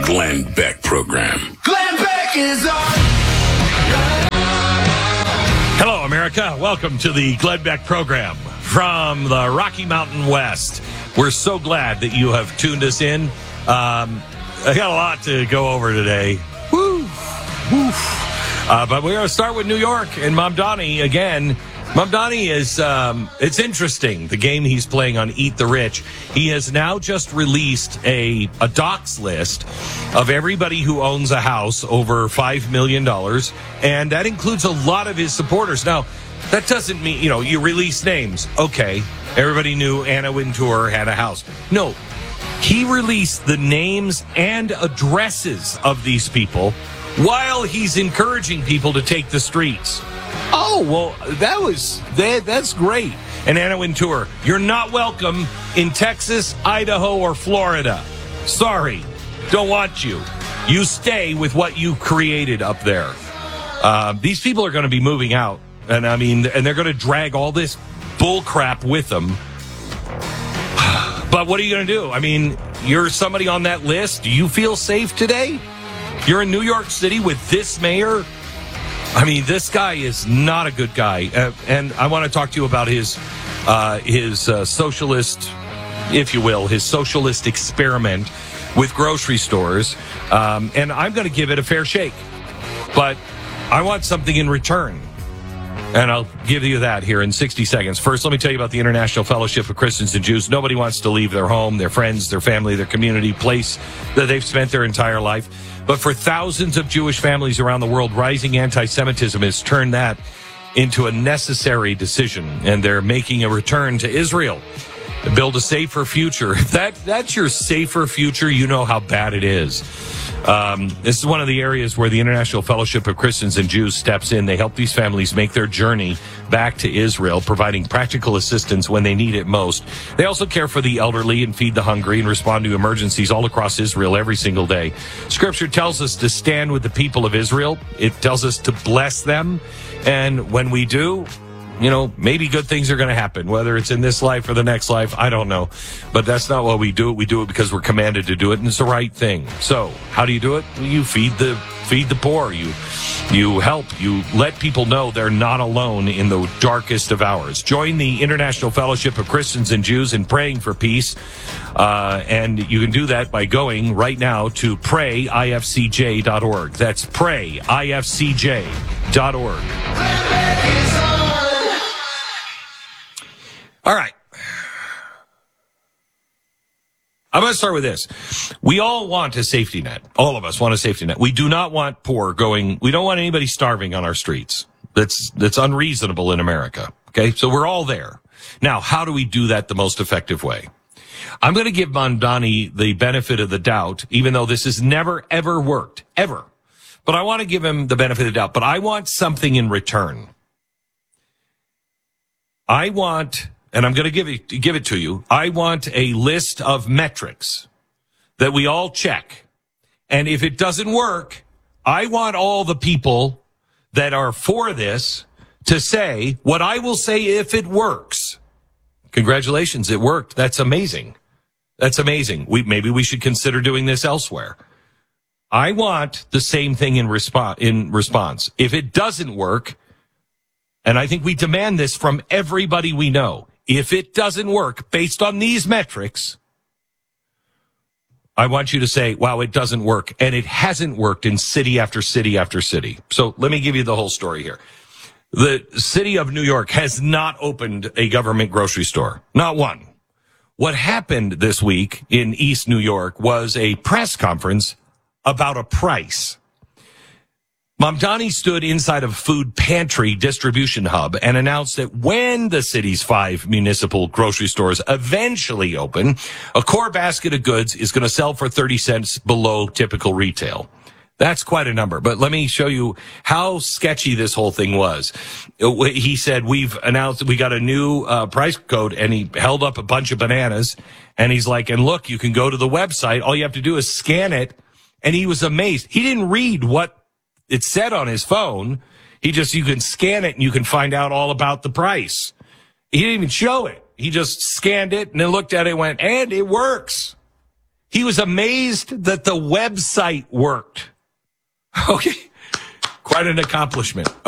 Glenn Beck Program. Glenn Beck is on. Hello, America. Welcome to the Glenn Beck Program from the Rocky Mountain West. We're so glad that you have tuned us in. I got a lot to go over today. Woo! But we're going to start with New York and Mamdani again. Mamdani is, it's interesting, the game he's playing on Eat the Rich. He has now just released a docs list of everybody who owns a house over $5 million, and that includes a lot of his supporters. Now, that doesn't mean, you release names. Okay, everybody knew Anna Wintour had a house. No, he released the names and addresses of these people while he's encouraging people to take the streets. Oh, well, that's great. And Anna Wintour, you're not welcome in Texas, Idaho, or Florida. Sorry, don't want you. You stay with what you created up there. These people are going to be moving out, and they're going to drag all this bull crap with them. But what are you going to do? You're somebody on that list. Do you feel safe today? You're in New York City with this mayor. This guy is not a good guy, and I want to talk to you about his socialist, if you will, his socialist experiment with grocery stores, and I'm going to give it a fair shake, but I want something in return, and I'll give you that here in 60 seconds. First, let me tell you about the International Fellowship of Christians and Jews. Nobody wants to leave their home, their friends, their family, their community, place that they've spent their entire life. But for thousands of Jewish families around the world, rising anti-Semitism has turned that into a necessary decision, and they're making a return to Israel to build a safer future. If that's your safer future, you know how bad it is. This is one of the areas where the International Fellowship of Christians and Jews steps in. They help these families make their journey back to Israel, providing practical assistance when they need it most. They also care for the elderly and feed the hungry and respond to emergencies all across Israel every single day. Scripture tells us to stand with the people of Israel. It tells us to bless them. And when we do, maybe good things are going to happen, whether it's in this life or the next life. I don't know. But that's not why we do it. We do it because we're commanded to do it, and it's the right thing. So how do you do it? You feed the poor. You help. You let people know they're not alone in the darkest of hours. Join the International Fellowship of Christians and Jews in praying for peace. And you can do that by going right now to prayifcj.org. That's prayifcj.org. All right. I'm going to start with this. We all want a safety net. All of us want a safety net. We do not want we don't want anybody starving on our streets. That's unreasonable in America. Okay. So we're all there. Now, how do we do that the most effective way? I'm going to give Mamdani the benefit of the doubt, even though this has never, ever worked, ever. But I want to give him the benefit of the doubt, but I want something in return. And I'm going to give it to you. I want a list of metrics that we all check. And if it doesn't work, I want all the people that are for this to say what I will say if it works. Congratulations, it worked. That's amazing. That's amazing. Maybe we should consider doing this elsewhere. I want the same thing in response. If it doesn't work, and I think we demand this from everybody we know, if it doesn't work based on these metrics, I want you to say, wow, it doesn't work. And it hasn't worked in city after city after city. So let me give you the whole story here. The city of New York has not opened a government grocery store. Not one. What happened this week in East New York was a press conference about a price. Mamdani stood inside of a food pantry distribution hub and announced that when the city's 5 municipal grocery stores eventually open, a core basket of goods is going to sell for 30 cents below typical retail. That's quite a number. But let me show you how sketchy this whole thing was. He said, we've announced we got a new price code, and he held up a bunch of bananas, and he's like, and look, you can go to the website. All you have to do is scan it. And he was amazed. He didn't read what it said on his phone. You can scan it and you can find out all about the price. He didn't even show it. He just scanned it and then looked at it and went, and it works. He was amazed that the website worked. Okay. Quite an accomplishment.